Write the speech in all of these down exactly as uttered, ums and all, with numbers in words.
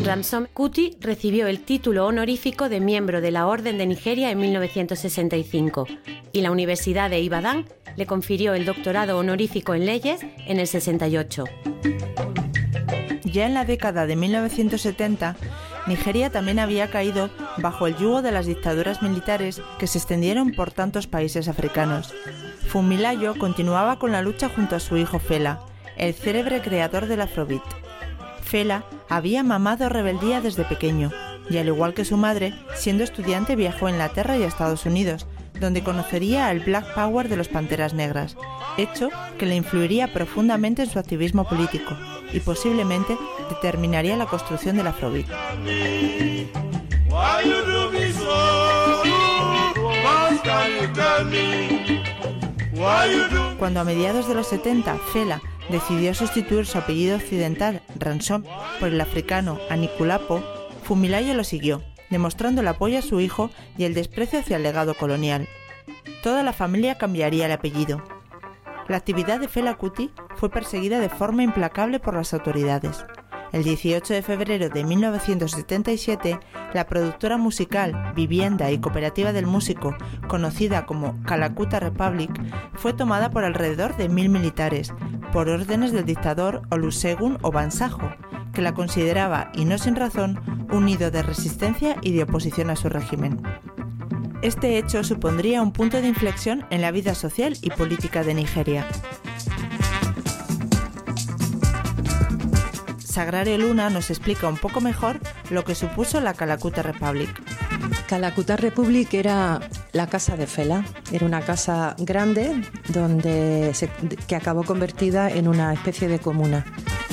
Ransome Kuti recibió el título honorífico de miembro de la Orden de Nigeria en mil novecientos sesenta y cinco y la Universidad de Ibadan le confirió el doctorado honorífico en leyes en el sesenta y ocho. Ya en la década de mil novecientos setenta, Nigeria también había caído bajo el yugo de las dictaduras militares que se extendieron por tantos países africanos. Funmilayo continuaba con la lucha junto a su hijo Fela, el célebre creador del Afrobeat. Fela había mamado rebeldía desde pequeño y, al igual que su madre, siendo estudiante viajó a Inglaterra y a Estados Unidos, donde conocería el Black Power de los Panteras Negras, hecho que le influiría profundamente en su activismo político y posiblemente determinaría la construcción del Afrobeat. Cuando a mediados de los setenta Fela decidió sustituir su apellido occidental, Ransome, por el africano Anikulapo, Funmilayo lo siguió, demostrando el apoyo a su hijo y el desprecio hacia el legado colonial. Toda la familia cambiaría el apellido. La actividad de Fela Kuti fue perseguida de forma implacable por las autoridades. El dieciocho de febrero de mil novecientos setenta y siete, la productora musical, vivienda y cooperativa del músico, conocida como Kalakuta Republic, fue tomada por alrededor de mil militares, por órdenes del dictador Olusegun Obasanjo, que la consideraba, y no sin razón, un nido de resistencia y de oposición a su régimen. Este hecho supondría un punto de inflexión en la vida social y política de Nigeria. Sagrario Luna nos explica un poco mejor lo que supuso la Kalakuta Republic. Kalakuta Republic era la casa de Fela. Era una casa grande donde se, que acabó convertida en una especie de comuna.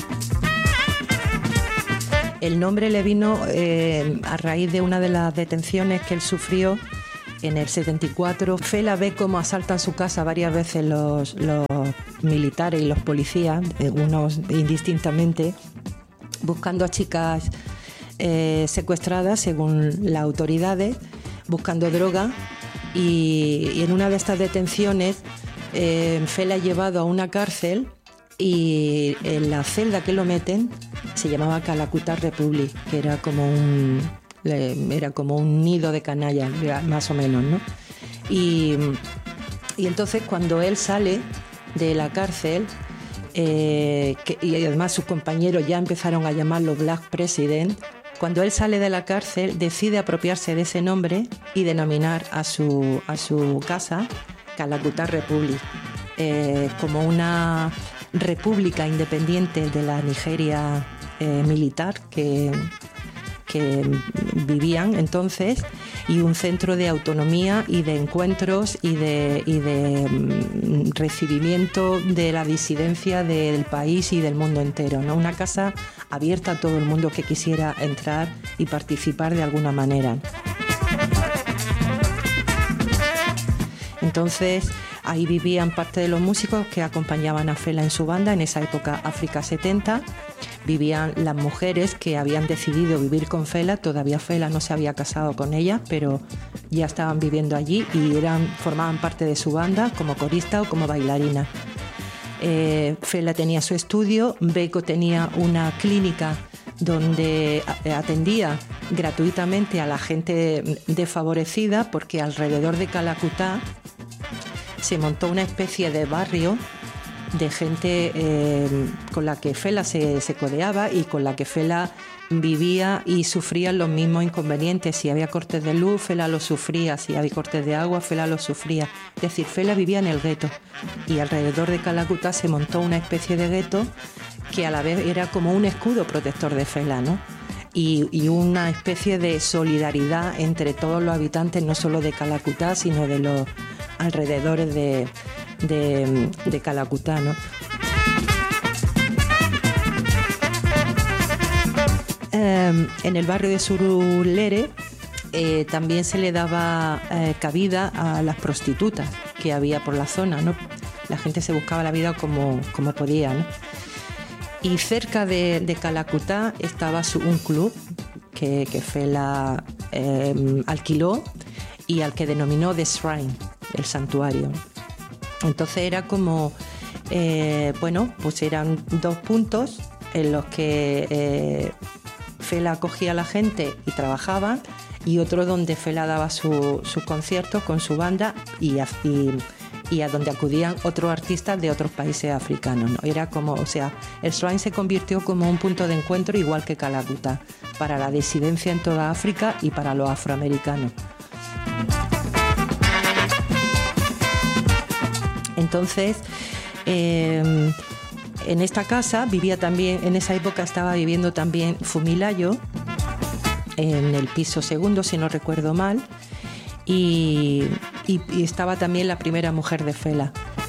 El nombre le vino eh, a raíz de una de las detenciones que él sufrió en el setenta y cuatro. Fela ve cómo asaltan su casa varias veces los, los militares y los policías, unos indistintamente, buscando a chicas eh, secuestradas, según las autoridades, buscando droga. Y, y en una de estas detenciones, eh, Fela es llevado a una cárcel y en la celda que lo meten se llamaba Kalakuta Republic, que era como un... era como un nido de canallas, más o menos, ¿no? Y, y entonces cuando él sale de la cárcel, eh, que, y además sus compañeros ya empezaron a llamarlo Black President, cuando él sale de la cárcel decide apropiarse de ese nombre y denominar a su, a su casa Kalakuta Republic, eh, como una república independiente de la Nigeria eh, militar que... que vivían entonces, y un centro de autonomía y de encuentros y de, y de mm, recibimiento de la disidencia del país y del mundo entero, ¿no? Una casa abierta a todo el mundo que quisiera entrar y participar de alguna manera. Entonces, ahí vivían parte de los músicos que acompañaban a Fela en su banda, en esa época África setenta. Vivían las mujeres que habían decidido vivir con Fela. Todavía Fela no se había casado con ellas, pero ya estaban viviendo allí y eran, formaban parte de su banda como corista o como bailarina. Eh, Fela tenía su estudio, Beko tenía una clínica donde atendía gratuitamente a la gente desfavorecida, porque alrededor de Kalakuta se montó una especie de barrio de gente eh, con la que Fela se, se codeaba y con la que Fela vivía y sufría los mismos inconvenientes. Si había cortes de luz, Fela los sufría. Si había cortes de agua, Fela los sufría. Es decir, Fela vivía en el gueto y alrededor de Kalakuta se montó una especie de gueto que a la vez era como un escudo protector de Fela, ¿no? Y, y una especie de solidaridad entre todos los habitantes, no solo de Kalakuta, sino de los alrededores de, de, de Kalakuta, ¿no? Eh, en el barrio de Surulere eh, también se le daba eh, cabida a las prostitutas que había por la zona, ¿no? La gente se buscaba la vida como, como podía, ¿no? Y cerca de, de Kalakuta estaba su, un club que, que Fela eh, alquiló y al que denominó The Shrine, el santuario. Entonces era como, eh, bueno, pues eran dos puntos en los que eh, Fela acogía a la gente y trabajaba, y otro donde Fela daba sus su conciertos con su banda y, y, y a donde acudían otros artistas de otros países africanos, ¿no? Era como, o sea, el Shrine se convirtió como un punto de encuentro igual que Kalakuta, para la disidencia en toda África y para los afroamericanos. Entonces, eh, en esta casa vivía también, en esa época estaba viviendo también Fumilayo, en el piso segundo, si no recuerdo mal, y, y, y estaba también la primera mujer de Fela.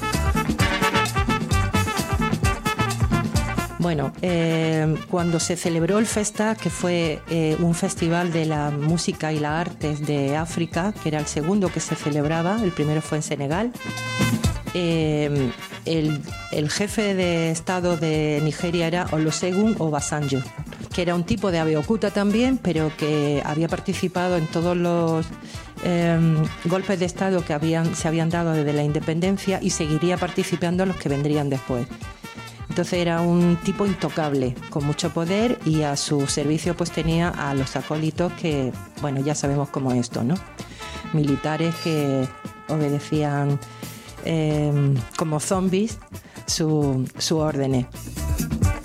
Bueno, eh, cuando se celebró el Festa, que fue eh, un festival de la música y las artes de África, que era el segundo que se celebraba, el primero fue en Senegal, eh, el, el jefe de Estado de Nigeria era Olusegun Obasanjo, que era un tipo de Abeokuta también, pero que había participado en todos los eh, golpes de Estado que habían, se habían dado desde la independencia y seguiría participando en los que vendrían después. Entonces era un tipo intocable, con mucho poder, y a su servicio pues tenía a los acólitos que, bueno, ya sabemos cómo es esto, ¿no? Militares que obedecían eh, como zombies sus su órdenes.